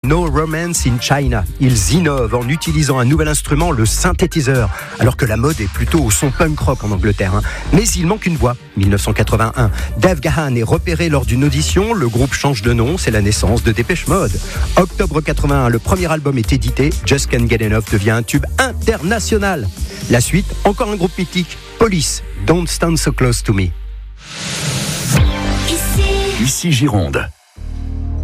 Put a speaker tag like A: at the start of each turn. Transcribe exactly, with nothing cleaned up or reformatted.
A: No Romance in China. Ils innovent en utilisant un nouvel instrument, le synthétiseur, alors que la mode est plutôt au son punk rock en Angleterre. Hein. Mais il manque une voix. dix-neuf cent quatre-vingt-un. Dave Gahan est repéré lors d'une audition. Le groupe change de nom. C'est la naissance de Depeche Mode. Octobre quatre-vingt-un, le premier album est édité. Just Can't Get Enough devient un tube international. La suite, encore un groupe mythique. Police, Don't Stand So Close to Me.
B: Ici Gironde.